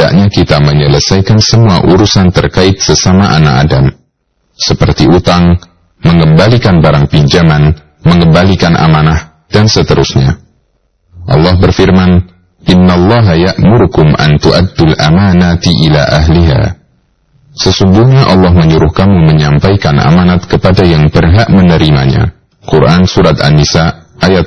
hendaknya kita menyelesaikan semua urusan terkait sesama anak Adam, seperti utang, mengembalikan barang pinjaman, mengembalikan amanah, dan seterusnya. Allah berfirman, Innallaha ya'murukum an tu'addul amanati ila ahliha. Sesungguhnya Allah menyuruh kamu menyampaikan amanat kepada yang berhak menerimanya. Quran Surat An-Nisa ayat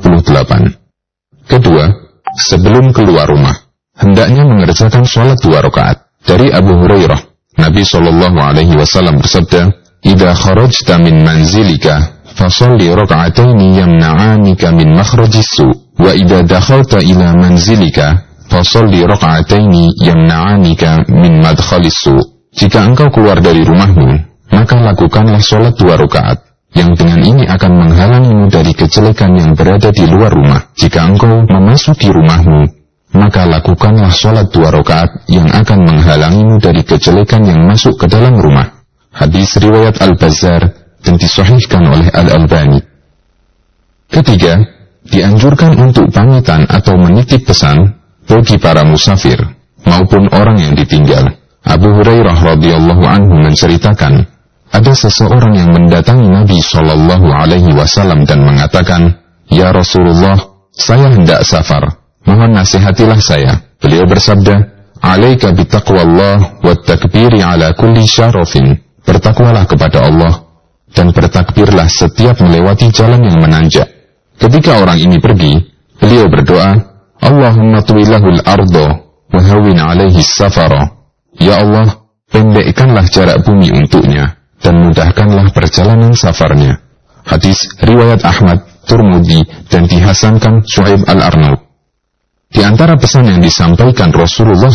58. Kedua, sebelum keluar rumah, hendaknya mengerjakan sholat 2 rakaat. Dari Abu Hurairah, Nabi SAW bersabda, Idza kharajta min manzilika, fasalli raka'ataini yamna'anika min makhrajis su, wa idza dakhalta ila manzilika, fasalli raka'ataini yamna'anika min madkhalis su. Jika engkau keluar dari rumahmu, maka lakukanlah sholat 2 rakaat, yang dengan ini akan menghalangimu dari kejelekan yang berada di luar rumah. Jika engkau memasuki rumahmu, maka lakukanlah sholat 2 rakaat yang akan menghalangimu dari kejelekan yang masuk ke dalam rumah. Hadis riwayat Al-Bazzar dan disahihkan oleh Al-Albani. Ketiga, dianjurkan untuk pamitan atau menitip pesan bagi para musafir maupun orang yang ditinggal. Abu Hurairah radhiyallahu anhu menceritakan, ada seseorang yang mendatangi Nabi SAW dan mengatakan, Ya Rasulullah, saya hendak safar, mohon nasihatilah saya. Beliau bersabda, Alaika bitaqwallah wa takbiri ala kulli syarafin. Bertakwalah kepada Allah dan bertakbirlah setiap melewati jalan yang menanjak. Ketika orang ini pergi, beliau berdoa, Allahumma tuwilahul ardo wa hawin alaihi safara. Ya Allah, pendekkanlah jarak bumi untuknya dan mudahkanlah perjalanan safarnya. Hadis riwayat Ahmad, Turmudi dan dihasankan Syu'aib Al-Arnaud. Di antara pesan yang disampaikan Rasulullah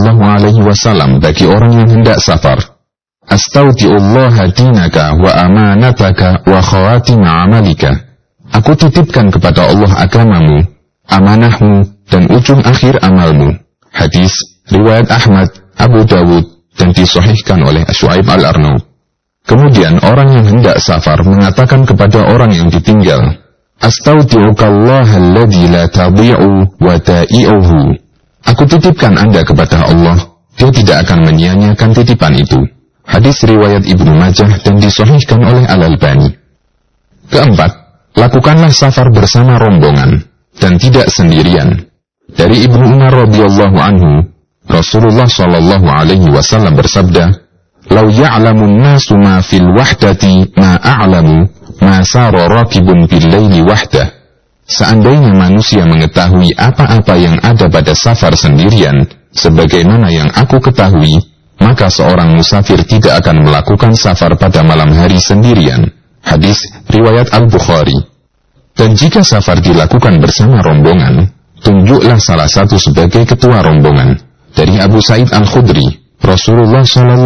SAW bagi orang yang hendak safar, Astaudi'ullaha dinaka wa amanataka wa khawatima amalika. Aku titipkan kepada Allah agamamu, amanahmu, dan ujung akhir amalmu. Hadis riwayat Ahmad, Abu Dawud, dan disahihkan oleh Syu'aib Al-Arnaud. Kemudian orang yang hendak safar mengatakan kepada orang yang ditinggal, Astaudi'ukallaha alladzi la tadhi'u wa ta'i'uhu. Aku titipkan Anda kepada Allah, Dia tidak akan menyia-nyiakan titipan itu. Hadis riwayat Ibnu Majah dan disahihkan oleh Al-Albani. Keempat, lakukanlah safar bersama rombongan dan tidak sendirian. Dari Ibnu Umar radhiyallahu anhu, Rasulullah SAW bersabda, "Lau ya'lamun nasu ma fil wahdati ma a'lamu, ma sara rakibun bil laili wahdah." Seandainya manusia mengetahui apa-apa yang ada pada safar sendirian, sebagaimana yang aku ketahui, maka seorang musafir tidak akan melakukan safar pada malam hari sendirian. Hadis riwayat Al-Bukhari. Dan jika safar dilakukan bersama rombongan, tunjuklah salah satu sebagai ketua rombongan. Dari Abu Sa'id Al-Khudri, Rasulullah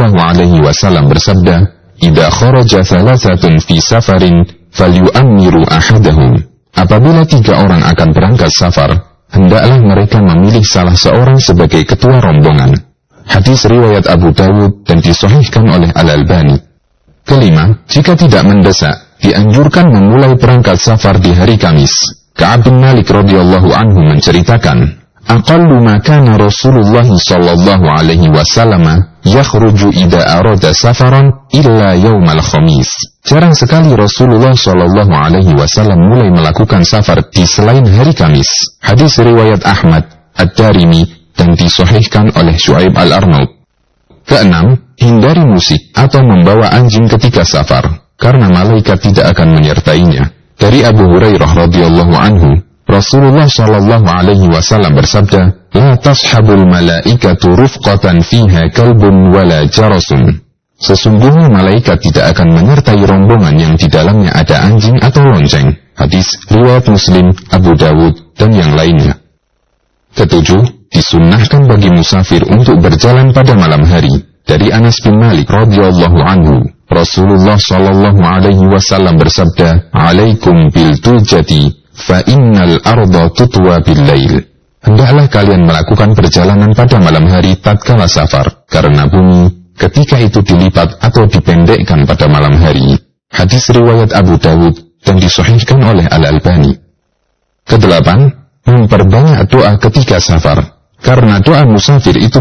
SAW bersabda, "Idza kharaja thalathatun fi safarin falyu'ammiru ahadahum." Apabila 3 orang akan berangkat safar, hendaklah mereka memilih salah seorang sebagai ketua rombongan. Hadis riwayat Abu Dawud dan disahihkan oleh Al-Albani. Kelima, jika tidak mendesak, dianjurkan memulai berangkat safar di hari Kamis. Ka'ab bin Malik radhiyallahu anhu menceritakan, "Aqallu ma kana Rasulullah sallallahu alaihi wasallam yakhruju idza arada safaran illa yaumal khamis." Jarang sekali Rasulullah sallallahu alaihi wasallam mulai melakukan safar di selain hari Kamis. Hadis riwayat Ahmad, Ad-Darimi dan disahihkan oleh Syu'aib Al-Arnaud. Keenam, hindari musik atau membawa anjing ketika safar, karena malaikat tidak akan menyertainya. Dari Abu Hurairah radhiyallahu anhu, Rasulullah sallallahu alaihi wasallam bersabda, "La tashabul malaikatu rufqatan fiha kalbun wala jarasun." Sesungguhnya malaikat tidak akan menyertai rombongan yang di dalamnya ada anjing atau lonceng. Hadis riwayat Muslim, Abu Dawud dan yang lainnya. Ketujuh, disunnahkan bagi musafir untuk berjalan pada malam hari. Dari Anas bin Malik radhiyallahu anhu, Rasulullah sallallahu alaihi wasallam bersabda, "Alaikum bil tujati, fa innal arda tutwa bil lail." Hendaklah kalian melakukan perjalanan pada malam hari tatkala safar, karena bumi ketika itu dilipat atau dipendekkan pada malam hari. Hadis riwayat Abu Dawud dan disahihkan oleh Al-Albani. Kedelapan, memperbanyak doa ketika safar, karena doa musafir itu